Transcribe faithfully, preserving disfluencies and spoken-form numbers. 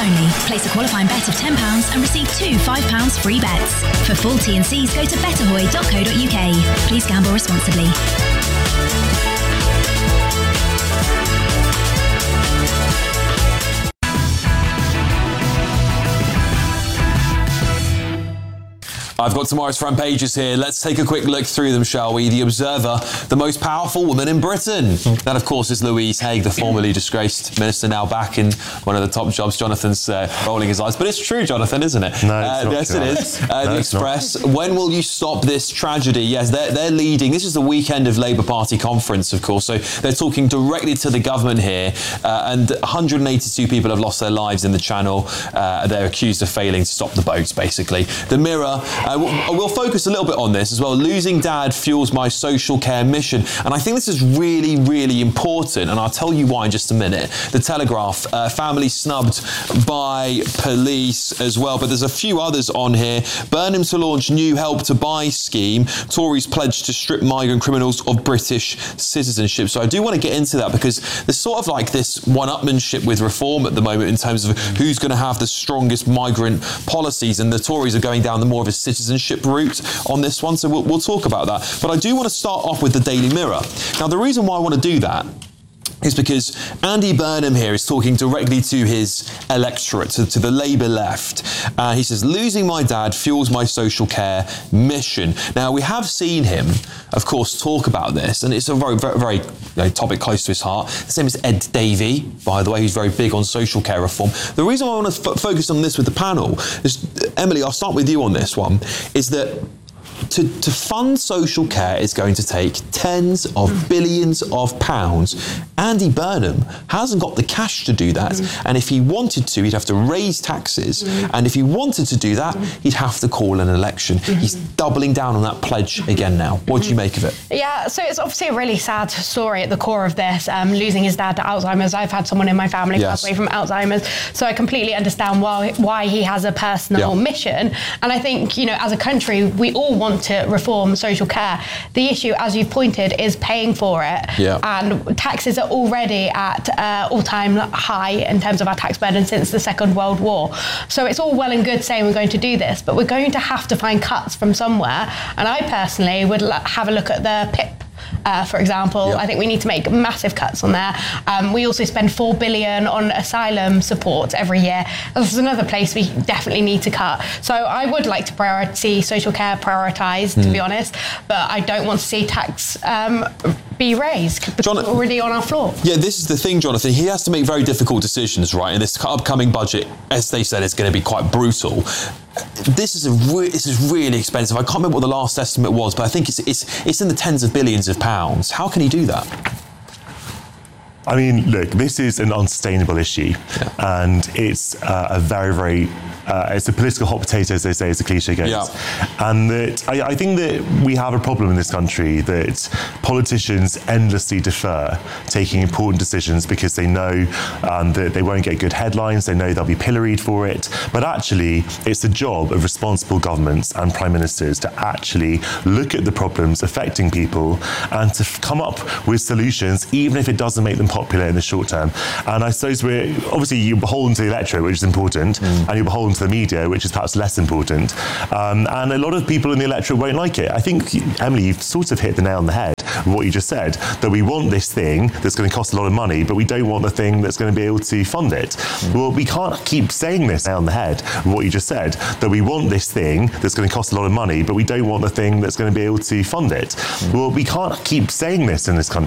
only. Place a qualifying bet of ten pounds and receive two five pounds free bets. For full T and Cs, go to betterhoy dot co dot uk. Please gamble responsibly. I've got tomorrow's front pages here. Let's take a quick look through them, shall we? The Observer, the most powerful woman in Britain. That, of course, is Louise Haigh, the formerly disgraced minister, now back in one of the top jobs. Jonathan's uh, rolling his eyes. But it's true, Jonathan, isn't it? No, uh, it's not yes, true. it is. Uh, no, the Express, when will you stop this tragedy? Yes, they're, they're leading. This is the weekend of Labour Party conference, of course. So they're talking directly to the government here. Uh, and one hundred eighty-two people have lost their lives in the Channel. Uh, they're accused of failing to stop the boats, basically. The Mirror, uh, we'll, we'll focus a little bit on this as well. Losing dad fuels my social care mission. And I think this is really, really important. And I'll tell you why in just a minute. The Telegraph, uh, family snubbed by police as well. But there's a few others on here. Burnham to launch new Help to Buy scheme. Tories pledge to strip migrant criminals of British citizenship. So I do want to get into that because there's sort of like this one-upmanship with reform at the moment in terms of who's going to have the strongest migrant policies. And the Tories are going down the more of a citizenship route on this one, so we'll, we'll talk about that. But I do want to start off with the Daily Mirror. Now, the reason why I want to do that is because Andy Burnham here is talking directly to his electorate, to, to the Labour left. Uh, he says, losing my dad fuels my social care mission. Now, we have seen him, of course, talk about this, and it's a very, very, very you know, topic close to his heart. The same as Ed Davey, by the way, who's very big on social care reform. The reason why I want to f- focus on this with the panel is, Emily, I'll start with you on this one, is that To, to fund social care is going to take tens of billions of pounds. Andy Burnham hasn't got the cash to do that. Mm. And if he wanted to, he'd have to raise taxes. Mm. And if he wanted to do that, mm. he'd have to call an election. Mm-hmm. He's doubling down on that pledge again now. What do you make of it? Yeah, so it's obviously a really sad story at the core of this, um, losing his dad to Alzheimer's. I've had someone in my family yes. pass away from Alzheimer's, so I completely understand why, why he has a personal yeah. mission. And I think, you know, as a country, we all want to reform social care. The issue, as you've pointed, is paying for it. Yeah. And taxes are already at uh, all-time high in terms of our tax burden since the Second World War. So it's all well and good saying we're going to do this, but we're going to have to find cuts from somewhere. And I personally would l- have a look at the P I P. Uh, for example, yep. I think we need to make massive cuts on there. Um, we also spend four billion on asylum support every year. This is another place we definitely need to cut. So I would like to priori- see social care prioritised, mm. to be honest, but I don't want to see tax um, be raised because John- it's already on our floor. Yeah, this is the thing, Jonathan. He has to make very difficult decisions, right? And this upcoming budget, as they said, is going to be quite brutal. This is a re- this is really expensive. I can't remember what the last estimate was, but I think it's it's it's in the tens of billions of pounds. How can he do that? I mean, look, this is an unsustainable issue, yeah. and it's uh, a very, very, uh, it's a political hot potato, as they say, as the cliche goes. Yeah. And that I, I think that we have a problem in this country that politicians endlessly defer taking important decisions because they know um, that they won't get good headlines, they know they'll be pilloried for it. But actually, it's the job of responsible governments and prime ministers to actually look at the problems affecting people and to f- come up with solutions, even if it doesn't make them popular in the short term. And I suppose we're obviously you're beholden to the electorate, which is important, mm. and you're beholden to the media, which is perhaps less important. Um, and a lot of people in the electorate won't like it. I think, Emily, you've sort of hit the nail on the head with what you just said, that we want this thing that's going to cost a lot of money, but we don't want the thing that's going to be able to fund it. Mm. Well, we can't keep saying this nail on the head with what you just said, that we want this thing that's going to cost a lot of money, but we don't want the thing that's going to be able to fund it. Mm. Well, we can't keep saying this in this country.